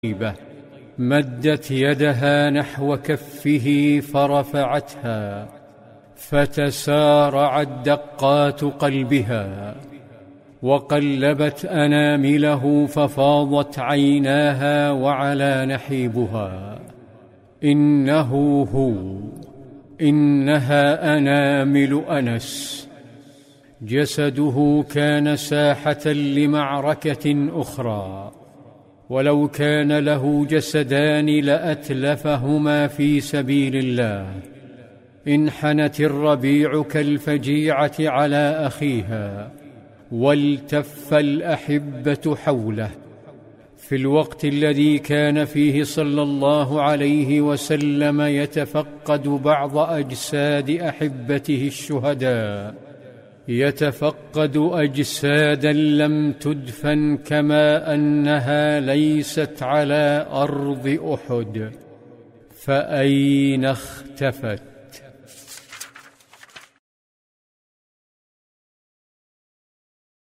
طيبة، مدت يدها نحو كفه فرفعتها، فتسارعت دقات قلبها، وقلبت أنامله ففاضت عيناها وعلى نحيبها. إنه هو، إنها أنامل أنس. جسده كان ساحة لمعركة أخرى، ولو كان له جسدان لأتلفهما في سبيل الله. انحنت الربيع كالفجيعة على أخيها، والتف الأحبة حوله في الوقت الذي كان فيه صلى الله عليه وسلم يتفقد بعض أجساد أحبته الشهداء، يتفقد أجسادا لم تدفن كما أنها ليست على أرض أحد. فأين اختفت؟